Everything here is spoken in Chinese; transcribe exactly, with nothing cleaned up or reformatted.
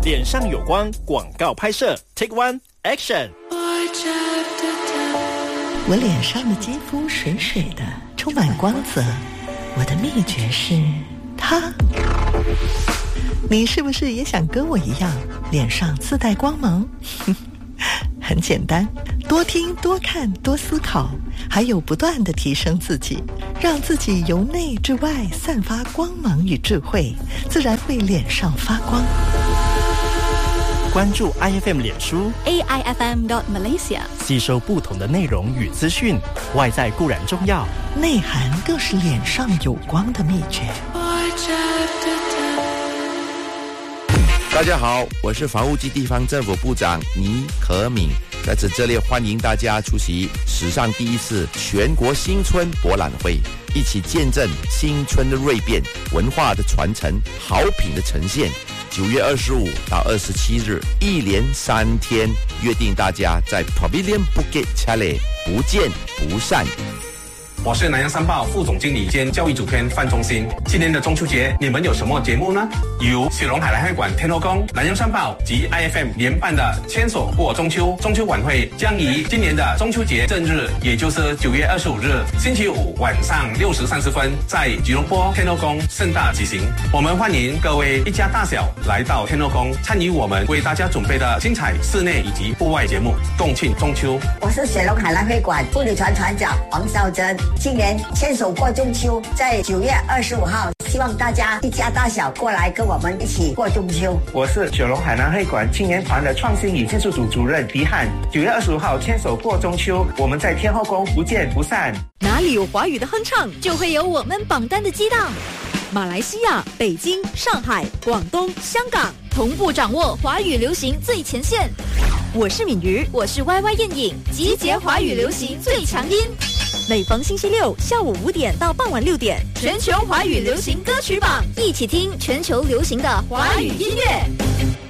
脸上有光广告拍摄 Take One Action。 我脸上的肌肤水水的，充满光泽，我的秘诀是它。你是不是也想跟我一样脸上自带光芒？很简单，多听多看多思考，还有不断地提升自己，让自己由内至外散发光芒与智慧，自然会脸上发光。 关注 I F M 脸书 A I F M dot Malaysia， 吸收不同的内容与资讯。外在固然重要， 内涵更是脸上有光的秘诀。 大家好，我是房屋及地方政府部长倪可敏，在此热烈欢迎大家出席史上第一次全国新春博览会，一起见证新春的锐变、文化的传承、好品的呈现。九月二十五到二十七日，一连三天，约定大家在 Pavilion Bukit Jalil 不见不散。 我是南洋商报副总经理兼教育主编范中心。今年的中秋节，你们有什么节目呢？由雪隆海澜会馆天后宫、南洋商报及 I F M 联办的牵手过中秋中秋晚会，将于今年的中秋节正日，也就是九月二十五日星期五晚上六时三十分，在吉隆坡天后宫盛大举行。我们欢迎各位一家大小来到天后宫，参与我们为大家准备的精彩室内以及户外节目，共庆中秋。 我是雪隆海澜会馆妇女团团长黄少珍。今年牵手过中秋，在九月二十五号，希望大家一家大小过来跟我们一起过中秋。 我是雪隆海南会馆青年团的创新与技术组主任狄汉。九月二十五号牵手过中秋，我们在天后宫不见不散。 哪里有华语的哼唱，就会有我们榜单的激荡。马来西亚、北京、上海、广东、香港同步掌握华语流行最前线。我是敏瑜，我是 Y Y 燕影，集结华语流行最强音。每逢星期六下午五点到傍晚六点，全球华语流行歌曲榜，一起听全球流行的华语音乐。